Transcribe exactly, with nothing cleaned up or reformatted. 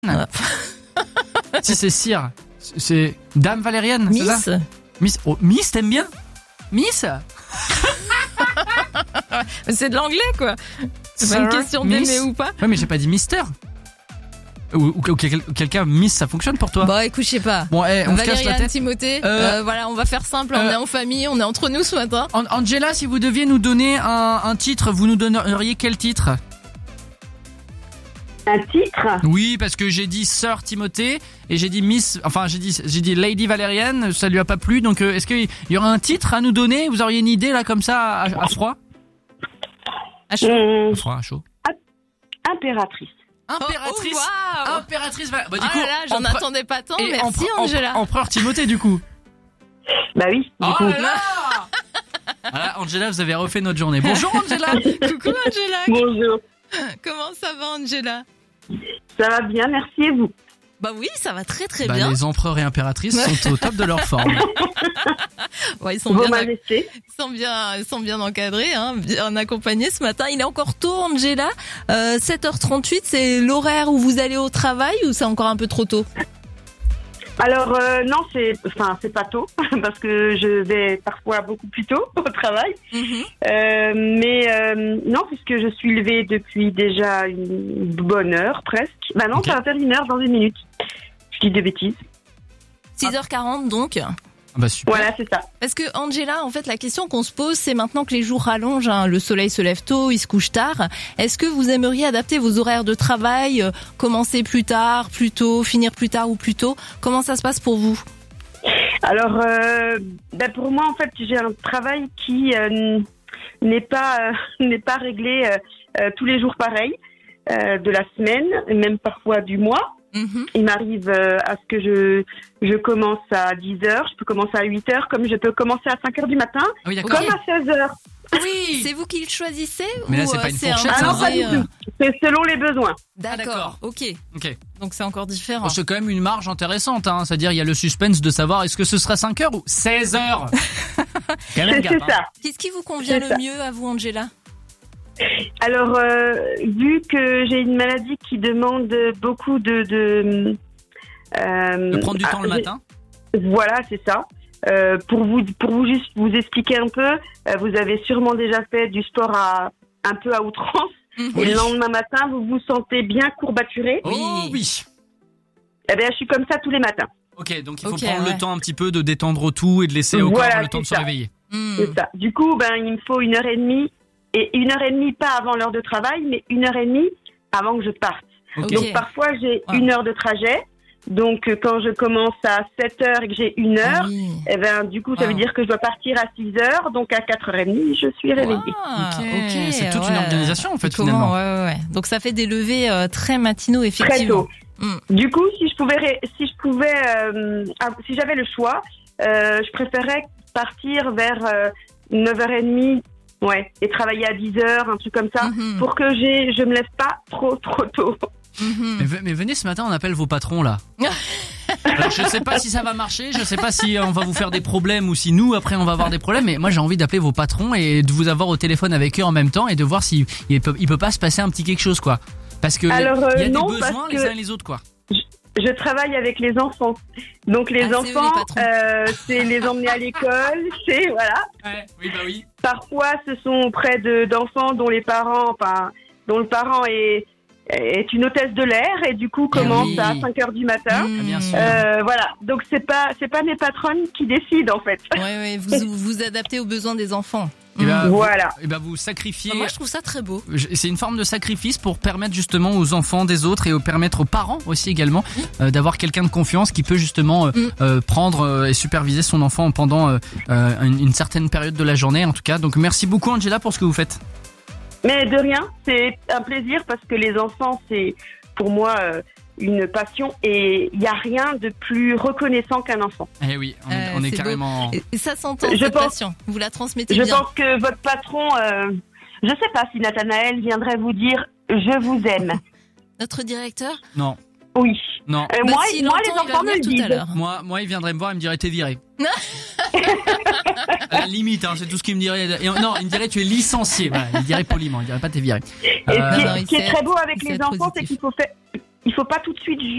Si c'est Sire, c'est Dame Valériane, Miss. c'est ça Miss. Oh, Miss, t'aimes bien Miss. C'est de l'anglais, quoi. C'est pas une question d'aimer ou pas. Ouais, mais j'ai pas dit Mister. Ou, ou, ou quel, quelqu'un Miss, ça fonctionne pour toi? Bon, écoute, je sais pas. Bon, hey, on se cache la Valériane, tête. Timothée, Euh, euh, voilà, on va faire simple. euh, on est en famille, on est entre nous ce matin. An- Angela, si vous deviez nous donner un, un titre, vous nous donneriez quel titre? Un titre? Oui, parce que j'ai dit Sœur Timothée et j'ai dit Miss, enfin j'ai dit j'ai dit Lady Valériane, ça lui a pas plu. Donc euh, est-ce qu'il y aura un titre à nous donner? Vous auriez une idée là comme ça à, à froid? À chaud. Hum, À froid, à chaud. impératrice. Impératrice. Oh, wow. Impératrice. Val- Bah, du Oh coup, là là, j'en empre- attendais pas tant. et Merci, empre- Angela. empre- Empereur Timothée du coup. Bah oui, du Oh coup. là là. Voilà, Angela, vous avez refait notre journée. Bonjour Angela. Coucou, Angela. Bonjour. Comment ça va, Angela? Ça va bien, merci et vous? Bah oui, ça va très très Bah, bien. les empereurs et impératrices sont au top de leur forme. Ouais, ils sont Vos bien, majestés. ils sont bien, ils sont bien encadrés, hein, bien accompagnés ce matin. Il est encore tôt, Angela. Euh, sept heures trente-huit, c'est l'horaire où vous allez au travail ou c'est encore un peu trop tôt? Alors euh, non, c'est enfin c'est pas tôt parce que je vais parfois beaucoup plus tôt au travail. Mhm. Euh, mais euh, non, puisque je suis levée depuis déjà une bonne heure presque. Bah non, Ok. ça va faire une heure dans une minute. Je dis des bêtises. six heures quarante donc. Ah bah super. Voilà, c'est ça. Parce que Angela, en fait, la question qu'on se pose, c'est maintenant que les jours rallongent, hein, le soleil se lève tôt, il se couche tard. Est-ce que vous aimeriez adapter vos horaires de travail, euh, commencer plus tard, plus tôt, finir plus tard ou plus tôt? Comment ça se passe pour vous? Alors, euh, bah pour moi, en fait, j'ai un travail qui euh, n'est pas euh, n'est pas réglé euh, euh, tous les jours pareil, euh, de la semaine, et même parfois du mois. Mhm. Il m'arrive euh, à ce que je je commence à dix heures, je peux commencer à huit heures, comme je peux commencer à cinq heures du matin, Ah oui, d'accord. comme à seize heures. Oui. C'est vous qui le choisissez? Mais là, ou, c'est euh, pas une un fourchette, Ah c'est non, un pas du projet, euh, tout. C'est selon les besoins. Ah, d'accord. D'accord, ok. Ok. Donc c'est encore différent. Bon, c'est quand même une marge intéressante, hein. C'est-à-dire, il y a le suspense de savoir est-ce que ce sera cinq heures ou seize heures. Quand même un C'est gap, c'est hein. ça. Qu'est-ce qui vous convient C'est le ça. mieux à vous, Angela? Alors, euh, vu que j'ai une maladie qui demande beaucoup de... De, euh, De prendre du ah, temps le j'ai- matin. Voilà, c'est ça. Euh, pour vous, pour vous juste vous expliquer un peu, euh, vous avez sûrement déjà fait du sport à un peu à outrance. Mhm. Et le lendemain matin, vous vous sentez bien courbaturé. Oh oui. Eh bien, je suis comme ça tous les matins. Ok, donc il faut Ok, prendre ouais. le temps un petit peu de détendre tout et de laisser au Voilà, corps le temps de c'est se ça. réveiller. Hmm. C'est ça. Du coup, ben, il me faut une heure et demie. Et une heure et demie, pas avant l'heure de travail, mais une heure et demie avant que je parte. Ok. Donc, parfois, j'ai Ouais. une heure de trajet. Donc, euh, quand je commence à sept heures et que j'ai une heure, Ah oui. eh ben, du coup, ça Wow. veut dire que je dois partir à six heures. Donc, à quatre heures trente, je suis réveillée. Ah, Ok, ok, c'est toute une ouais. organisation en fait Comment, finalement. ouais, ouais, ouais. Donc ça fait des levées euh, très matinaux, Très effectivement. tôt. Hmm. Du coup, si je pouvais, ré- si je pouvais, euh, ah, si j'avais le choix, euh, je préférerais partir vers euh, neuf heures trente, ouais, et travailler à dix heures, un truc comme ça, Mhm. pour que j'ai, je me lève pas trop, trop tôt. Mhm. Mais, ve- mais venez ce matin, on appelle vos patrons là. Alors, je sais pas si ça va marcher, je sais pas si on va vous faire des problèmes ou si nous après on va avoir des problèmes, mais moi j'ai envie d'appeler vos patrons et de vous avoir au téléphone avec eux en même temps et de voir si il peut, il peut pas se passer un petit quelque chose quoi. Parce que Alors, euh, il y a non, des besoins parce les que- uns et les autres quoi. Je travaille avec les enfants. Donc, les Ah, c'est eux, les enfants, patrons. euh, c'est les emmener à l'école, c'est, voilà. Ouais, oui bah oui. Parfois, ce sont auprès de, d'enfants dont les parents, enfin, dont le parent est, est une hôtesse de l'air et du coup commence oui. à cinq heures du matin. Hmm. bien sûr. Euh, voilà. Donc, c'est pas, c'est pas mes patronnes qui décident, en fait. Ouais, ouais, vous vous adaptez aux besoins des enfants. Et bah, vous, Voilà. et bah, vous sacrifiez. Ah, moi, je trouve ça très beau. Je- C'est une forme de sacrifice pour permettre justement aux enfants des autres et au permettre aux parents aussi également euh, d'avoir quelqu'un de confiance qui peut justement euh, Mm. euh, prendre euh, et superviser son enfant pendant euh, euh, une, une certaine période de la journée en tout cas. Donc merci beaucoup Angela pour ce que vous faites. Mais de rien, c'est un plaisir parce que les enfants, c'est pour moi euh, une passion et il n'y a rien de plus reconnaissant qu'un enfant. Eh oui, on, est- Euh, on est c'est carrément. Et ça s'entend, Je cette pense- passion. Vous la transmettez Je bien. pense que votre patron, euh, je sais pas si Nathanaël viendrait vous dire « je vous aime Notre directeur. Non, ». Oui. non. Euh, Bah, moi, s'il moi entend, les il va enfants me venir le tout à disent. l'heure. Moi, moi, il viendrait me voir, il me dirait t'es viré. À la limite, hein, c'est tout ce qu'il me dirait. Et, non, il me dirait tu es licencié. Voilà, il dirait poliment, il dirait pas t'es viré. Et Euh, ce qui est, non, il ce qui est sait très être- beau avec il sait les être enfants, c'est positif. qu'il faut faire, il faut pas tout de suite